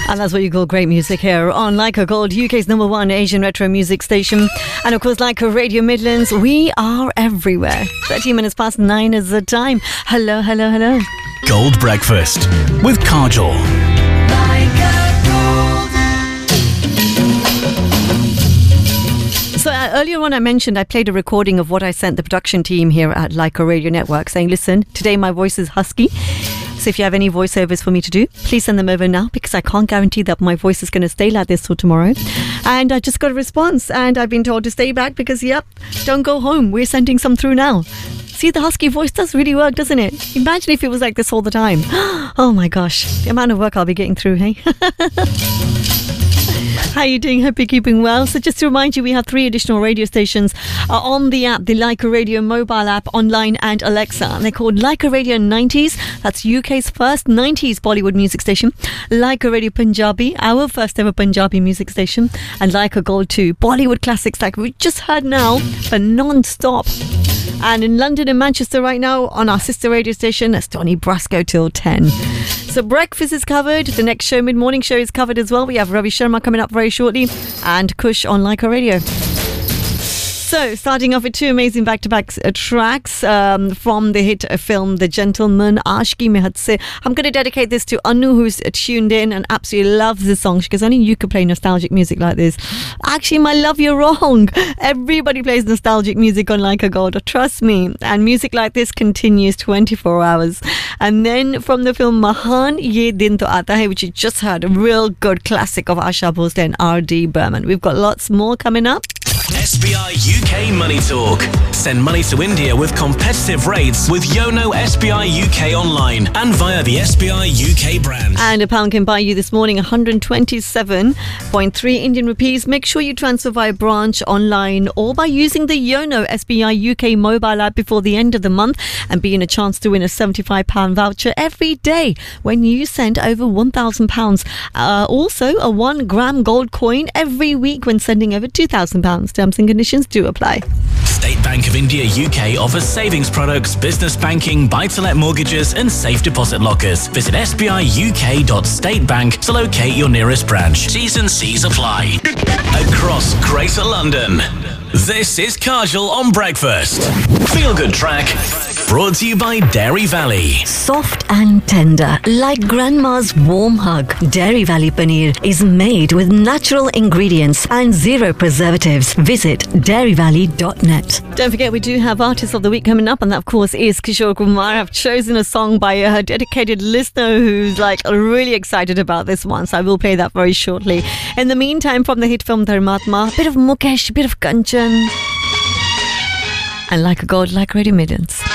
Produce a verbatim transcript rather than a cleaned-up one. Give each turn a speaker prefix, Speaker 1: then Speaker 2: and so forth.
Speaker 1: And that's what you call great music here on Leica Gold, U K's number one Asian retro music station. And of course, Leica Radio Midlands, we are everywhere. thirteen minutes past nine is the time. Hello, hello, hello.
Speaker 2: Gold Breakfast with Kajol.
Speaker 1: So uh, earlier on I mentioned I played a recording of what I sent the production team here at Leica Radio Network saying, listen, today my voice is husky. So if you have any voiceovers for me to do, please send them over now because I can't guarantee that my voice is going to stay like this till tomorrow. And I just got a response and I've been told to stay back because, yep, don't go home. We're sending some through now. See, the husky voice does really work, doesn't it? Imagine if it was like this all the time. Oh my gosh, the amount of work I'll be getting through, hey? How are you doing? Hope you're keeping well. So just to remind you, we have three additional radio stations uh, on the app, the Leica Radio mobile app, online and Alexa. And they're called Leica Radio nineties. That's U K's first nineties Bollywood music station. Leica Radio Punjabi, our first ever Punjabi music station. And Leica Gold two, Bollywood classics like we just heard now, for non-stop. And in London and Manchester right now, on our sister radio station, that's Tony Brasco till ten. So breakfast is covered. The next show, mid-morning show, is covered as well. We have Ravi Sharma coming up very shortly and Kush on Leica Radio. So, starting off with two amazing back-to-back uh, tracks um, from the hit uh, film The Gentleman, Aashki Mein Had Se. I'm going to dedicate this to Anu, who's uh, tuned in and absolutely loves this song. She goes, only you could play nostalgic music like this. Actually, my love, you're wrong. Everybody plays nostalgic music on Leica Gold, trust me. And music like this continues twenty-four hours. And then from the film Mahan, Ye Din To Aata Hai, which you just heard, a real good classic of Asha Bhosle and R D Burman. We've got lots more coming up.
Speaker 2: S B I U K Money Talk. Send money to India with competitive rates with Yono S B I U K online and via the S B I U K brand.
Speaker 1: And a pound can buy you this morning one hundred twenty-seven point three Indian rupees. Make sure you transfer via branch, online or by using the Yono S B I U K mobile app before the end of the month and be in a chance to win a seventy-five pound voucher every day when you send over one thousand pounds. Uh, also, a one gram gold coin every week when sending over two thousand pounds. Terms and conditions do apply.
Speaker 2: State Bank of India U K offers savings products, business banking, buy-to-let mortgages and safe deposit lockers. Visit sbiuk.statebank to locate your nearest branch. T's and C's apply. Across Greater London, this is Kajol on Breakfast. Feel Good Track, brought to you by Dairy Valley.
Speaker 1: Soft and tender, like grandma's warm hug. Dairy Valley Paneer is made with natural ingredients and zero preservatives. Visit dairy valley dot net. Don't forget, we do have Artist of the Week coming up, and that, of course, is Kishore Kumar. I've chosen a song by a dedicated listener who's like really excited about this one, so I will play that very shortly. In the meantime, from the hit film Dharmatma, a bit of Mukesh, a bit of Kanchan, and Like a God, Like Radio Midlands.